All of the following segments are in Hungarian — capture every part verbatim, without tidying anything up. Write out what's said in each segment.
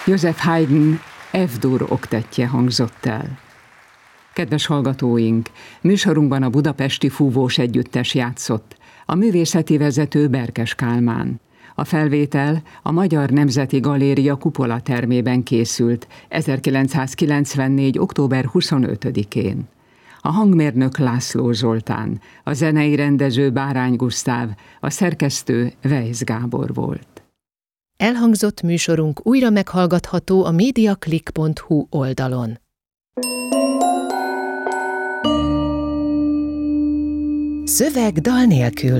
Joseph Haydn F-dur oktetje hangzott el. Kedves hallgatóink, műsorunkban a Budapesti Fúvós Együttes játszott, a művészeti vezető Berkes Kálmán. A felvétel a Magyar Nemzeti Galéria Kupola termében készült ezerkilencszázkilencvennégy. október huszonötödikén. A hangmérnök László Zoltán, a zenei rendező Bárány Gusztáv, a szerkesztő Weisz Gábor volt. Elhangzott műsorunk újra meghallgatható a mediaclick pont hu oldalon. Szöveg dal nélkül.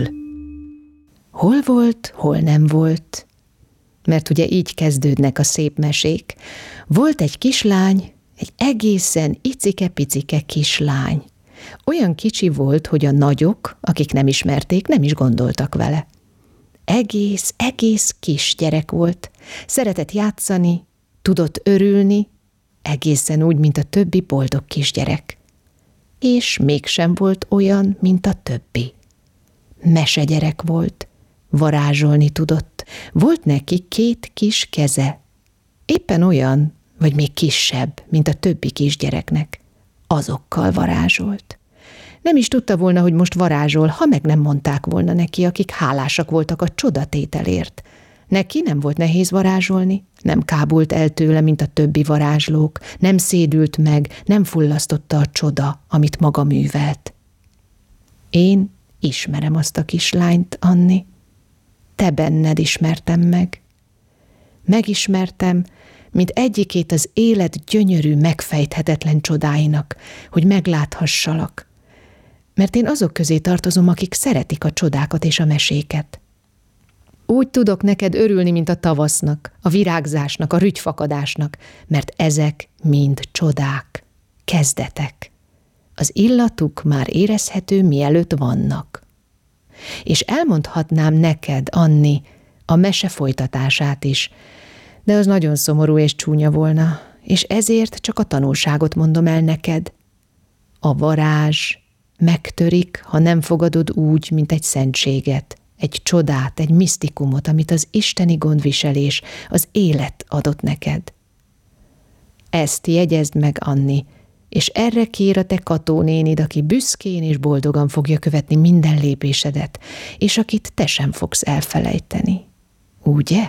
Hol volt, hol nem volt? Mert ugye így kezdődnek a szép mesék. Volt egy kislány, egy egészen icike-picike kislány. Olyan kicsi volt, hogy a nagyok, akik nem ismerték, nem is gondoltak vele. Egész, egész kis gyerek volt. Szeretett játszani, tudott örülni, egészen úgy, mint a többi boldog kisgyerek. És mégsem volt olyan, mint a többi. Mesegyerek volt, varázsolni tudott, volt neki két kis keze. Éppen olyan, vagy még kisebb, mint a többi kisgyereknek. Azokkal varázsolt. Nem is tudta volna, hogy most varázsol, ha meg nem mondták volna neki, akik hálásak voltak a csodatételért. Neki nem volt nehéz varázsolni, nem kábult el tőle, mint a többi varázslók, nem szédült meg, nem fullasztotta a csoda, amit maga művelt. Én ismerem azt a kislányt, Anni. Te benned ismertem meg. Megismertem, mint egyikét az élet gyönyörű, megfejthetetlen csodáinak, hogy megláthassalak. Mert én azok közé tartozom, akik szeretik a csodákat és a meséket. Úgy tudok neked örülni, mint a tavasznak, a virágzásnak, a rügyfakadásnak, mert ezek mind csodák, kezdetek. Az illatuk már érezhető, mielőtt vannak. És elmondhatnám neked, Anni, a mese folytatását is, de az nagyon szomorú és csúnya volna, és ezért csak a tanulságot mondom el neked. A varázs megtörik, ha nem fogadod úgy, mint egy szentséget, egy csodát, egy misztikumot, amit az isteni gondviselés, az élet adott neked. Ezt jegyezd meg, Anni, és erre kér a te Kató nénid, aki büszkén és boldogan fogja követni minden lépésedet, és akit te sem fogsz elfelejteni. Ugye?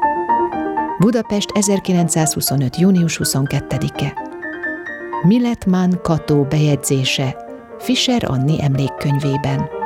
Budapest ezerkilencszázhuszonöt. június huszonkettedike. Milletmann Kató bejegyzése Fischer Anni emlékkönyvében.